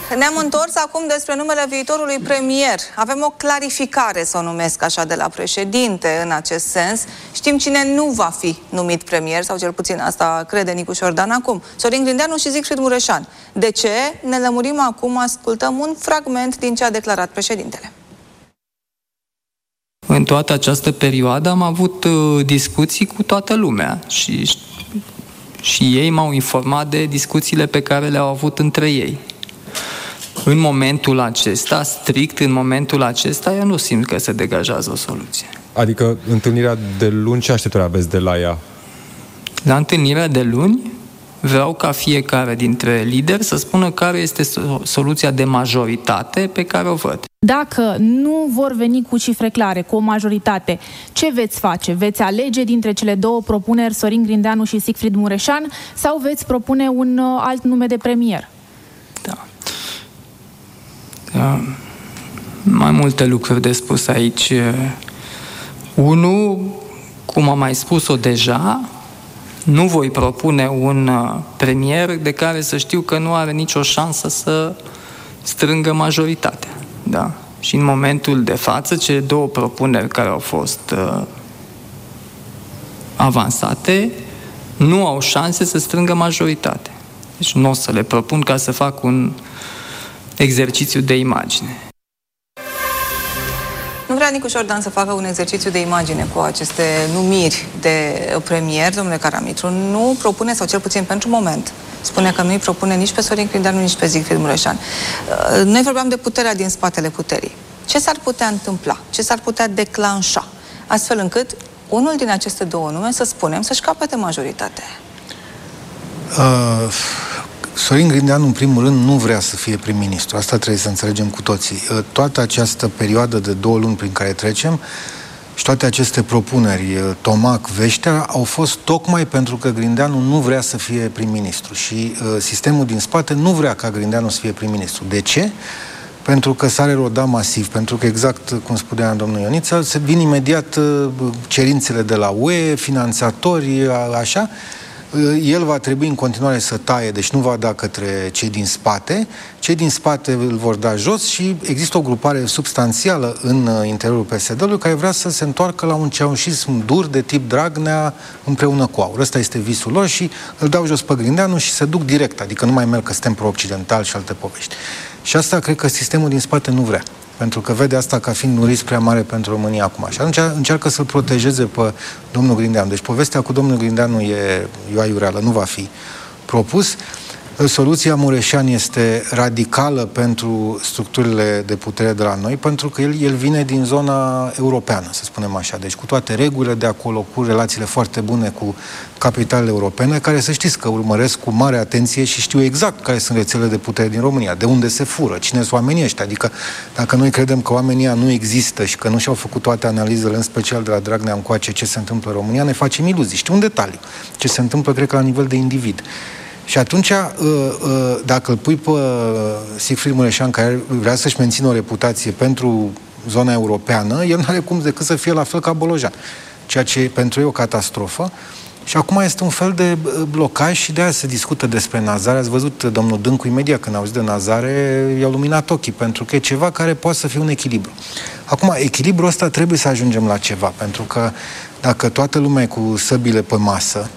Ne-am întors acum despre numele viitorului premier. Avem o clarificare, să o numesc așa, de la președinte în acest sens. Știm cine nu va fi numit premier, sau cel puțin asta crede Nicu Șordan acum. Sorin Grindeanu și Siegfried Mureșan. De ce? Ne lămurim acum, ascultăm un fragment din ce a declarat președintele. În toată această perioadă am avut discuții cu toată lumea și ei m-au informat de discuțiile pe care le-au avut între ei. În momentul acesta, strict în momentul acesta, eu nu simt că se degajează o soluție. Adică întâlnirea de luni, ce așteptări aveți de la ea? La întâlnirea de luni vreau ca fiecare dintre lideri să spună care este soluția de majoritate pe care o văd. Dacă nu vor veni cu cifre clare, cu o majoritate, ce veți face? Veți alege dintre cele două propuneri, Sorin Grindeanu și Siegfried Mureșan, sau veți propune un alt nume de premier? Da. Mai multe lucruri de spus aici. Unu, cum am mai spus-o deja, nu voi propune un premier de care să știu că nu are nicio șansă să strângă majoritatea. Da? Și în momentul de față, cele două propuneri care au fost avansate nu au șanse să strângă majoritate. Deci nu o să le propun ca să fac un exercițiu de imagine. Nu vrea Nicu Șordan să facă un exercițiu de imagine cu aceste numiri de premier, domnule Caramitru. Nu propune, sau cel puțin pentru moment, spune că nu-i propune nici pe Sorin Grindeanu, nici pe Siegfried Mureșan. Noi vorbeam de puterea din spatele puterii. Ce s-ar putea întâmpla? Ce s-ar putea declanșa? Astfel încât unul din aceste două nume, să spunem, să-și capete majoritatea. Sorin Grindeanu, în primul rând, nu vrea să fie prim-ministru. Asta trebuie să înțelegem cu toții. Toată această perioadă de 2 luni prin care trecem și toate aceste propuneri, Tomac, Veștea, au fost tocmai pentru că Grindeanu nu vrea să fie prim-ministru și sistemul din spate nu vrea ca Grindeanu să fie prim-ministru. De ce? Pentru că s-ar eroda masiv, pentru că exact cum spunea domnul Ioniță, se vin imediat cerințele de la UE, finanțatori, așa. El va trebui în continuare să taie, deci nu va da către cei din spate. Cei din spate îl vor da jos și există o grupare substanțială în interiorul PSD-ului care vrea să se întoarcă la un ceaușism dur de tip Dragnea împreună cu Aur. Ăsta este visul lor și îl dau jos pe Grindeanu și se duc direct, adică nu mai merg că suntem pro-occidental și alte povești. Și asta cred că sistemul din spate nu vrea, pentru că vede asta ca fiind un risc prea mare pentru România acum. Și atunci încearcă să-l protejeze pe domnul Grindeanu. Deci povestea cu domnul Grindeanu e aiureală, nu va fi propus. Soluția Mureșan este radicală pentru structurile de putere de la noi, pentru că el vine din zona europeană, să spunem așa. Deci cu toate regulile de acolo, cu relațiile foarte bune cu capitalele europene, care să știți că urmăresc cu mare atenție și știu exact care sunt rețelele de putere din România, de unde se fură, cine sunt oamenii ăștia. Adică dacă noi credem că oamenii nu există și că nu și-au făcut toate analizele, în special de la Dragnea încoace, ce se întâmplă în România, ne facem iluzii. Știu un detaliu. Ce se întâmplă, cred că la nivel de individ. Și atunci, dacă îl pui pe Siegfried Mureșan, care vrea să-și mențină o reputație pentru zona europeană, el nu are cum decât să fie la fel ca Bolojan. Ceea ce pentru ei e o catastrofă. Și acum este un fel de blocaj și de-aia se discută despre Nazare. Ați văzut, domnul Dâncu, imediat când a auzit de Nazare, i-a luminat ochii, pentru că e ceva care poate să fie un echilibru. Acum, echilibrul ăsta trebuie să ajungem la ceva, pentru că dacă toată lumea e cu săbile pe masă,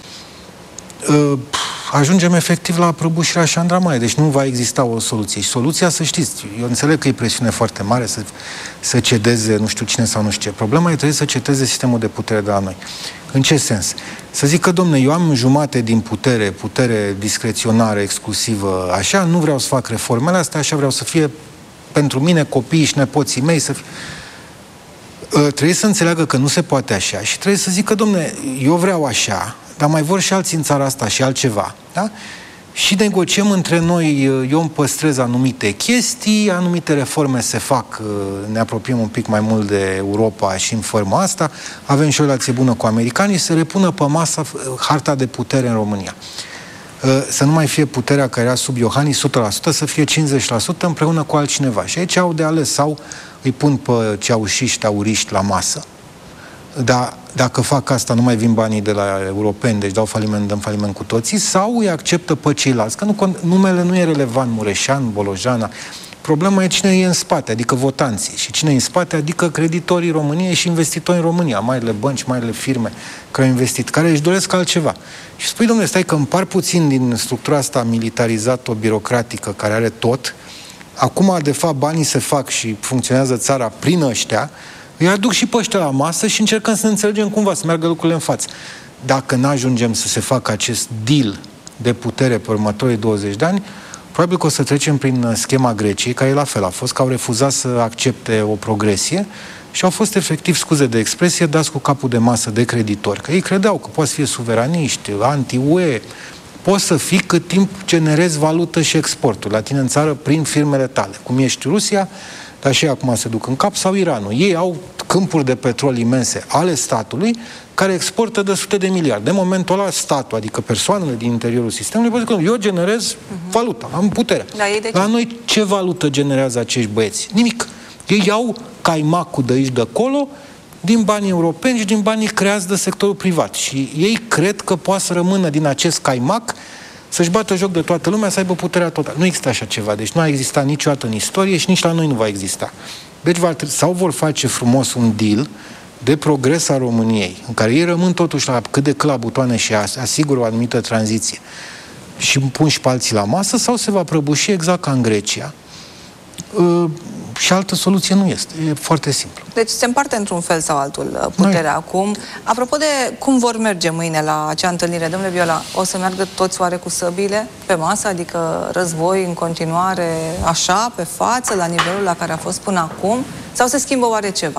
ajungem efectiv la prăbușirea șandramaie. Deci nu va exista o soluție. Și soluția, să știți, eu înțeleg că e presiune foarte mare să cedeze nu știu cine sau nu știu ce. Problema e trebuie să cedeze sistemul de putere de la noi. În ce sens? Să zic că, domne, eu am jumate din putere discreționară, exclusivă, așa, nu vreau să fac reformele astea, așa vreau să fie pentru mine, copiii și nepoții mei, să fie... Trebuie să înțeleagă că nu se poate așa și trebuie să zică, domne, eu vreau așa, dar mai vor și alții în țara asta și altceva, da? Și negociem între noi, eu îmi păstrez anumite chestii, anumite reforme se fac, ne apropiem un pic mai mult de Europa și în forma asta, avem și o relație bună cu americanii, se repună pe masă harta de putere în România. Să nu mai fie puterea care era sub Iohannis 100%, să fie 50% împreună cu altcineva. Și aici au de ales, sau îi pun pe ceaușiști, auriști la masă, dar dacă fac asta, nu mai vin banii de la europeni, deci dăm faliment cu toții, sau îi acceptă pe ceilalți? Că numele nu e relevant, Mureșan, Bolojana. Problema e cine e în spate, adică votanții. Și cine e în spate, adică creditorii României și investitorii în România, marile bănci, marile firme care au investit, care își doresc altceva. Și spui, domnule, stai că împar puțin din structura asta militarizată, birocratică, care are tot. Acum, de fapt, banii se fac și funcționează țara prin ăștia, îi aduc și pe ăștia la masă și încercăm să ne înțelegem cumva, să meargă lucrurile în față. Dacă n-ajungem să se facă acest deal de putere pe următorii 20 de ani, probabil că o să trecem prin schema Greciei, care la fel a fost, că au refuzat să accepte o progresie și au fost efectiv, scuze de expresie, dați cu capul de masă de creditori. Că ei credeau că poți să fie suveraniști, anti-UE, poți să fii cât timp generezi valută și exportul la tine în țară prin firmele tale. Cum ești Rusia, dar și acum se duc în cap, sau Iranul. Ei au câmpuri de petrol imense ale statului care exportă de sute de miliarde. De momentul ăla, statul, adică persoanele din interiorul sistemului, pot zic, eu generez valuta, am putere. La noi ce valută generează acești băieți? Nimic. Ei iau caimacul de aici, de acolo, din banii europeni și din banii creați de sectorul privat. Și ei cred că poate să rămână din acest caimac să-și bată joc de toată lumea, să aibă puterea totală. Nu există așa ceva. Deci nu a existat niciodată în istorie și nici la noi nu va exista. Deci sau vor face frumos un deal de progres a României, în care ei rămân totuși la cât de cât la butoane și asigură o anumită tranziție și pun și pe alții la masă, sau se va prăbuși exact ca în Grecia. Și altă soluție nu este. E foarte simplu. Deci se împarte într-un fel sau altul puterea acum. Apropo de cum vor merge mâine la acea întâlnire, domnule Viola, o să meargă toți oare cu săbile pe masă, adică război în continuare așa, pe față, la nivelul la care a fost până acum, sau se schimbă oare ceva?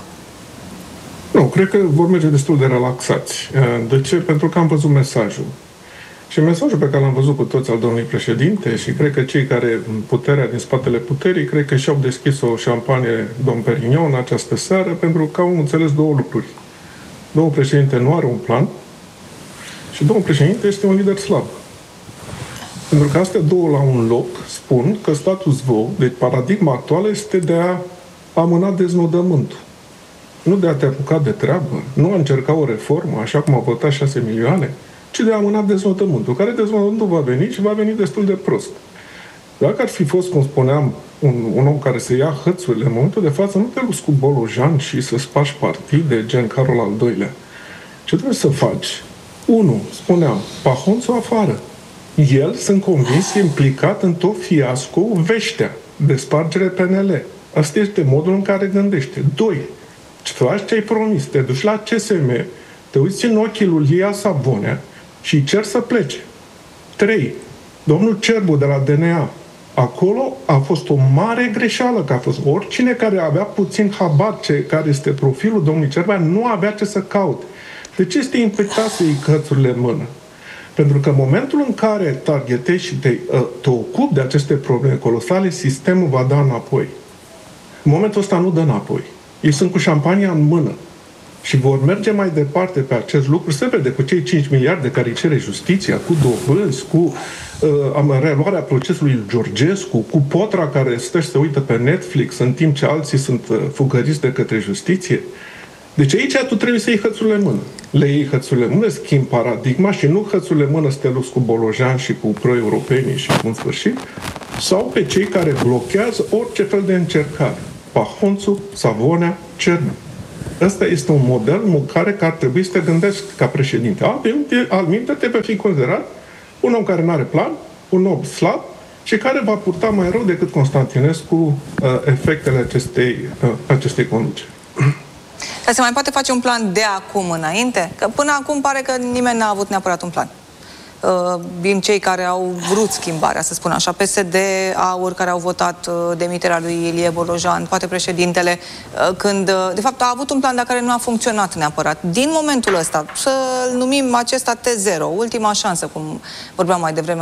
Nu, cred că vor merge destul de relaxați. De ce? Pentru că am văzut mesajul. Și mesajul pe care l-am văzut cu toți al domnului președinte, și cred că cei care puterea din spatele puterii, cred că și-au deschis o șampanie domn Perignon în această seară, pentru că au înțeles două lucruri. Domnul președinte nu are un plan și domnul președinte este un lider slab. Pentru că astea două la un loc spun că status quo, deci paradigma actuală, este de a amâna deznodământul. Nu de a te apuca de treabă, nu a încerca o reformă, așa cum au votat 6 milioane, ci de a amâna deznodământul, care deznodământul va veni și va veni destul de prost. Dacă ar fi fost, cum spuneam, un om care să ia hățurile, în momentul de față nu te luți cu Bolojan și să spargi partide gen Carol al II-lea. Ce trebuie să faci? 1. Spuneam, Pahonțu afară. El, sunt convins, e implicat în tot fiasco veștea de spargere PNL. Asta este modul în care gândește. 2. Faci ce ai promis, te duci la CSM, te uiți în ochii lui Lia Sabonea și îi cer să plece. 3. Domnul Cerbu de la DNA. Acolo a fost o mare greșeală, că a fost oricine care avea puțin habar care este profilul domnului Cerbu, nu avea ce să caute. De ce este implicat să iei cărțurile în mână? Pentru că în momentul în care targetezi și te ocupi de aceste probleme colosale, sistemul va da înapoi. În momentul ăsta nu dă înapoi. Ei sunt cu șampania în mână și vor merge mai departe pe acest lucru. Se vede cu cei 5 miliarde care îi cere justiția, cu dobânzi, cu reluarea procesului Georgescu, cu Potra care stă și se uită pe Netflix în timp ce alții sunt fugăriți de către justiție. Deci aici tu trebuie să iei hățurile în mână. Le iei hățurile în mână, schimbi paradigma și nu hățurile în mână să te luți cu Bolojan și cu pro-europenii și cu în sfârșit, sau pe cei care blochează orice fel de încercare. Pahonțu, Savonea, Cernă. Ăsta este un model în care ar trebui să te gândești ca președinte. Altminte trebuie fi considerat un om care nu are plan, un om slab și care va purta mai rău decât Constantinescu efectele acestei conduceri. Dar se mai poate face un plan de acum înainte? Că până acum pare că nimeni n-a avut neapărat un plan. Din cei care au vrut schimbarea, să spun așa, PSD, AUR, care au votat demiterea lui Ilie Bolojan, poate președintele, când, de fapt, a avut un plan, dar care nu a funcționat neapărat. Din momentul ăsta, să-l numim acesta T0, ultima șansă, cum vorbeam mai devreme,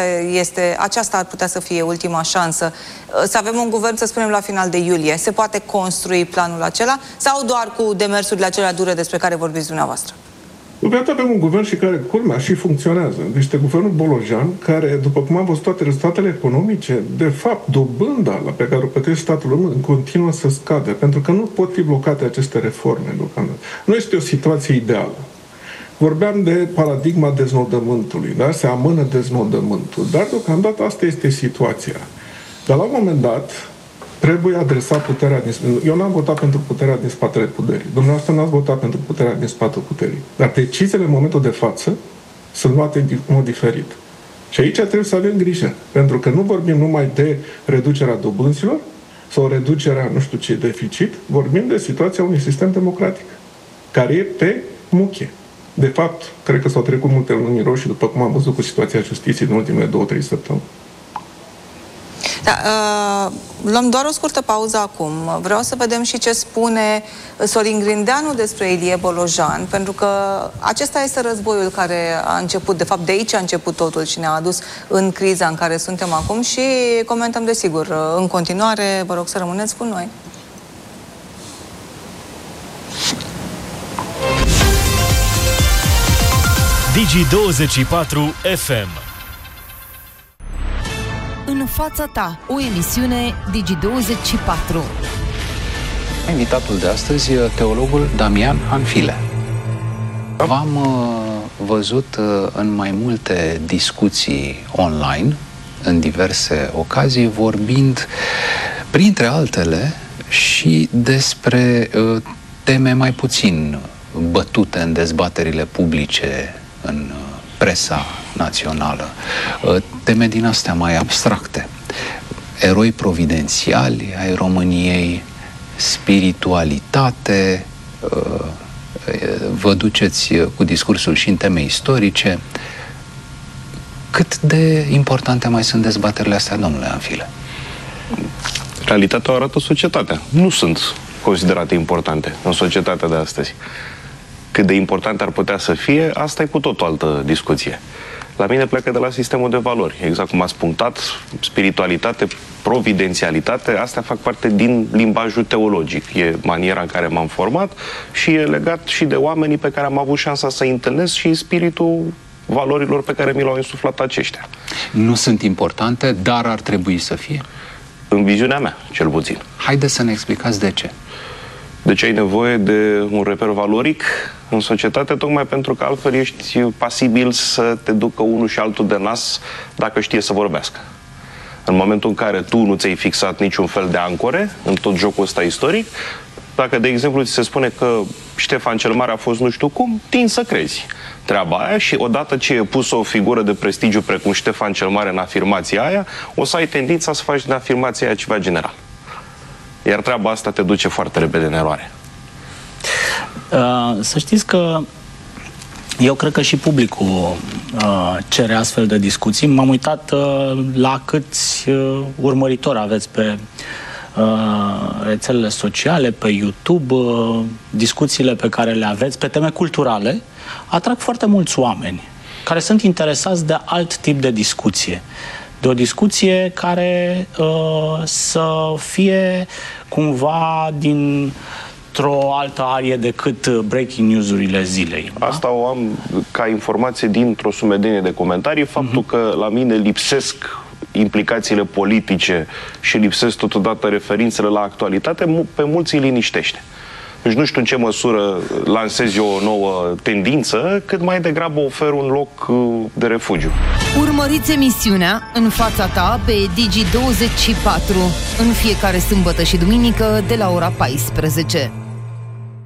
aceasta ar putea să fie ultima șansă. Să avem un guvern, să spunem, la final de iulie. Se poate construi planul acela sau doar cu demersurile acelea dure despre care vorbiți dumneavoastră? Iată, avem un guvern și care, culmea, și funcționează. Deci este guvernul Bolojan, care, după cum am văzut toate rezultatele economice, de fapt, dobânda la pe care o plătește statul român continuă să scade, pentru că nu pot fi blocate aceste reforme deocamdată. Nu este o situație ideală. Vorbeam de paradigma deznodământului, da? Se amână deznodământul, dar deocamdată asta este situația. Dar la un moment dat trebuie adresat puterea din... Eu n-am votat pentru puterea din spatele puterii. Dumneavoastră n-ați votat pentru puterea din spatele puterii. Dar deciziile în momentul de față sunt luate în mod diferit. Și aici trebuie să avem grijă. Pentru că nu vorbim numai de reducerea dobânzilor sau reducerea nu știu ce deficit, vorbim de situația unui sistem democratic care e pe muche. De fapt, cred că s-au trecut multe luni roșii, după cum am văzut cu situația justiției în ultimele 2-3 săptămâni. Da, luăm doar o scurtă pauză acum. Vreau să vedem și ce spune Sorin Grindeanu despre Ilie Bolojan, pentru că acesta este războiul care a început, de fapt de aici a început totul și ne-a adus în criza în care suntem acum și comentăm desigur în continuare. Vă rog să rămâneți cu noi. Digi24 FM. În fața ta, o emisiune Digi24. Invitatul de astăzi, teologul Damian Hanfile. V-am văzut în mai multe discuții online, în diverse ocazii, vorbind, printre altele, și despre teme mai puțin bătute în dezbaterile publice, în presa națională, teme din astea mai abstracte, eroi providențiali ai României, spiritualitate, vă duceți cu discursul și în teme istorice. Cât de importante mai sunt dezbaterile astea, domnule Hanfile? Realitatea o arată societatea. Nu sunt considerate importante în societatea de astăzi. Cât de importante ar putea să fie, asta e cu tot o altă discuție. La mine pleacă de la sistemul de valori. Exact cum ați punctat, spiritualitate, providențialitate, astea fac parte din limbajul teologic. E maniera în care m-am format și e legat și de oamenii pe care am avut șansa să-i întâlnesc și spiritul valorilor pe care mi l-au insuflat aceștia. Nu sunt importante, dar ar trebui să fie? În viziunea mea, cel puțin. Haideți să ne explicați de ce. De ce ai nevoie de un reper valoric în societate? Tocmai pentru că altfel ești pasibil să te ducă unul și altul de nas dacă știe să vorbească. În momentul în care tu nu ți-ai fixat niciun fel de ancore în tot jocul ăsta istoric, dacă, de exemplu, ți se spune că Ștefan cel Mare a fost nu știu cum, tin să crezi treaba aia și odată ce e pusă o figură de prestigiu precum Ștefan cel Mare în afirmația aia, o să ai tendința să faci din afirmația aia ceva general. Iar treaba asta te duce foarte repede în eroare. Să știți că eu cred că și publicul cere astfel de discuții. M-am uitat la câți urmăritori aveți pe rețelele sociale, pe YouTube, discuțiile pe care le aveți pe teme culturale atrag foarte mulți oameni care sunt interesați de alt tip de discuție. De o discuție care să fie cumva dintr-o altă arie decât breaking news-urile zilei. Da? Asta o am ca informație dintr-o sumedenie de comentarii. Faptul că la mine lipsesc implicațiile politice și lipsesc totodată referințele la actualitate, pe mulți îi liniștește. Deci nu știu în ce măsură lansez eu o nouă tendință, cât mai degrabă ofer un loc de refugiu. Urmăriți emisiunea În fața ta pe Digi24 în fiecare sâmbătă și duminică de la ora 14.